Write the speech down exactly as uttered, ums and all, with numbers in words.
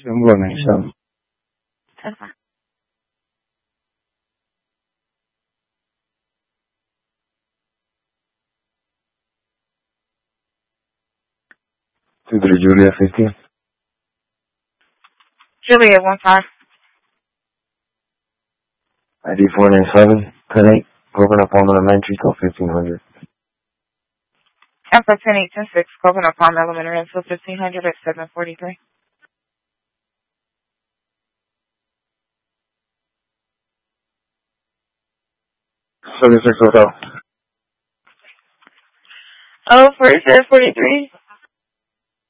I'm going to make some. That's fine. two three Juliet fifteen. Juliet one five. I D four nine seven, ten eight, Coconut Palm Elementary till fifteen hundred. Alpha ten eight ten six, Coconut Palm Elementary until fifteen hundred at seven forty-three. seventy-six Hotel. Oh, for seven forty-three.